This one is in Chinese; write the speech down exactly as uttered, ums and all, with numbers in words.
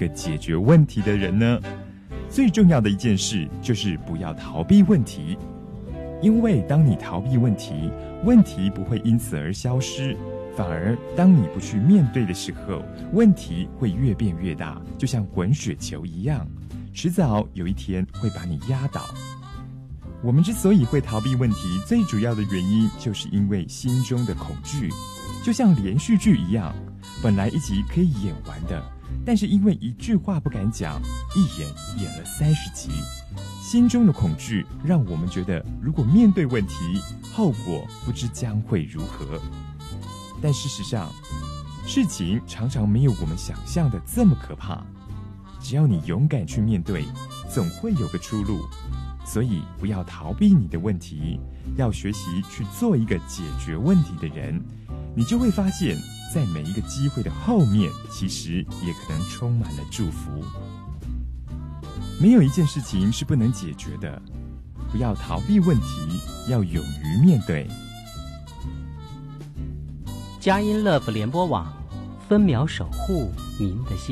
个解决问题的人呢？最重要的一件事就是不要逃避问题，因为当你逃避问题，问题不会因此而消失，反而当你不去面对的时候，问题会越变越大，就像滚雪球一样，迟早有一天会把你压倒。我们之所以会逃避问题，最主要的原因就是因为心中的恐惧，就像连续剧一样，本来一集可以演完的，但是因为一句话不敢讲，一演演了三十集。心中的恐惧让我们觉得，如果面对问题，后果不知将会如何。但事实上，事情常常没有我们想象的这么可怕。只要你勇敢去面对，总会有个出路。所以不要逃避你的问题，要学习去做一个解决问题的人，你就会发现，在每一个机会的后面，其实也可能充满了祝福。没有一件事情是不能解决的，不要逃避问题，要勇于面对。 佳音 Love 联播网，分秒守护您的心。